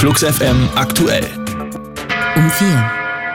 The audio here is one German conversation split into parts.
Flux FM aktuell. Um 4.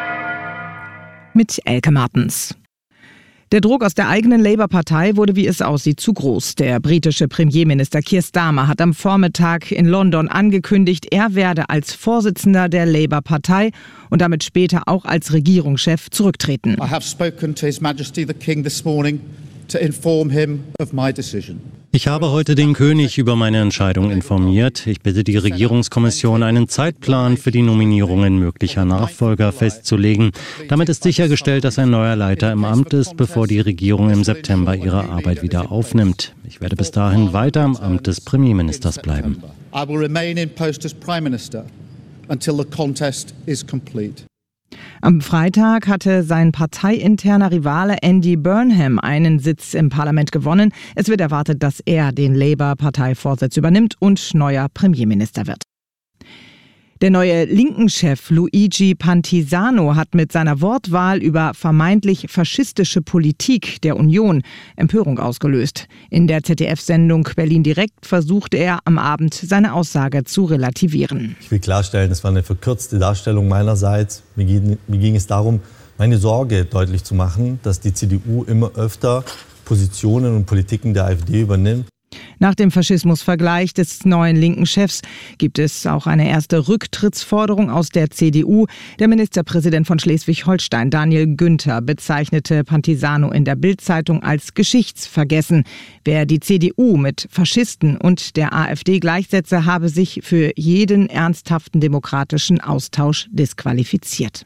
Mit Elke Martens. Der Druck aus der eigenen Labour-Partei wurde, wie es aussieht, zu groß. Der britische Premierminister Keir Starmer hat am Vormittag in London angekündigt, er werde als Vorsitzender der Labour-Partei und damit später auch als Regierungschef zurücktreten. I have spoken to His Majesty the King this morning to inform him of my decision. Ich habe heute den König über meine Entscheidung informiert. Ich bitte die Regierungskommission, einen Zeitplan für die Nominierungen möglicher Nachfolger festzulegen. Damit ist sichergestellt, dass ein neuer Leiter im Amt ist, bevor die Regierung im September ihre Arbeit wieder aufnimmt. Ich werde bis dahin weiter im Amt des Premierministers bleiben. I will remain in post as Prime Minister until the contest is complete. Am Freitag hatte sein parteiinterner Rivale Andy Burnham einen Sitz im Parlament gewonnen. Es wird erwartet, dass er den Labour-Parteivorsitz übernimmt und neuer Premierminister wird. Der neue Linken-Chef Luigi Pantisano hat mit seiner Wortwahl über vermeintlich faschistische Politik der Union Empörung ausgelöst. In der ZDF-Sendung Berlin direkt versuchte er am Abend seine Aussage zu relativieren. Ich will klarstellen, es war eine verkürzte Darstellung meinerseits. Mir ging es darum, meine Sorge deutlich zu machen, dass die CDU immer öfter Positionen und Politiken der AfD übernimmt. Nach dem Faschismusvergleich des neuen linken Chefs gibt es auch eine erste Rücktrittsforderung aus der CDU. Der Ministerpräsident von Schleswig-Holstein, Daniel Günther, bezeichnete Pantisano in der Bild-Zeitung als geschichtsvergessen. Wer die CDU mit Faschisten und der AfD gleichsetze, habe sich für jeden ernsthaften demokratischen Austausch disqualifiziert.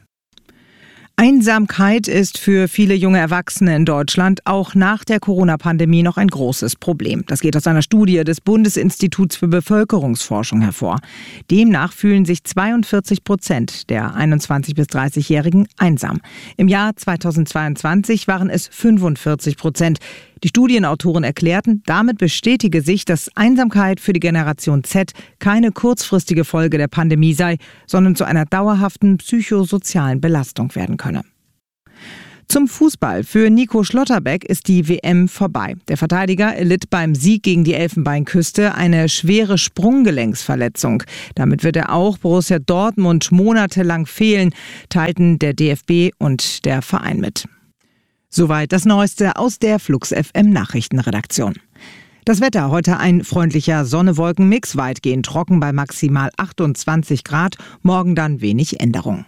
Einsamkeit ist für viele junge Erwachsene in Deutschland auch nach der Corona-Pandemie noch ein großes Problem. Das geht aus einer Studie des Bundesinstituts für Bevölkerungsforschung hervor. Demnach fühlen sich 42% der 21- bis 30-Jährigen einsam. Im Jahr 2022 waren es 45%. Die Studienautoren erklärten, damit bestätige sich, dass Einsamkeit für die Generation Z keine kurzfristige Folge der Pandemie sei, sondern zu einer dauerhaften psychosozialen Belastung werden könne. Zum Fußball. Für Nico Schlotterbeck ist die WM vorbei. Der Verteidiger erlitt beim Sieg gegen die Elfenbeinküste eine schwere Sprunggelenksverletzung. Damit wird er auch Borussia Dortmund monatelang fehlen, teilten der DFB und der Verein mit. Soweit das Neueste aus der Flux FM Nachrichtenredaktion. Das Wetter: heute ein freundlicher Sonne-Wolken-Mix, weitgehend trocken bei maximal 28 Grad, morgen dann wenig Änderung.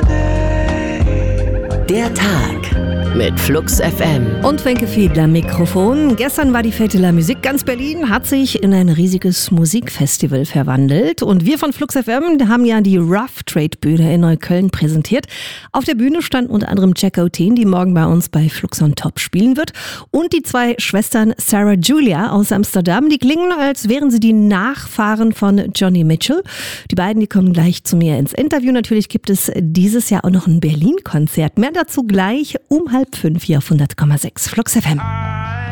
Der Tag mit Flux FM. Und Wenke Fiedler am Mikrofon. Gestern war die Fête de la Musique. Ganz Berlin hat sich in ein riesiges Musikfestival verwandelt. Und wir von Flux FM haben ja die Rough Trade Bühne in Neukölln präsentiert. Auf der Bühne stand unter anderem Jack O'Teen, die morgen bei uns bei Flux on Top spielen wird. Und die zwei Schwestern Sarah Julia aus Amsterdam. Die klingen, als wären sie die Nachfahren von Johnny Mitchell. Die beiden, die kommen gleich zu mir ins Interview. Natürlich gibt es dieses Jahr auch noch ein Berlin-Konzert. Mehr dazu gleich um 4:30 hier auf 100,6 Flux FM.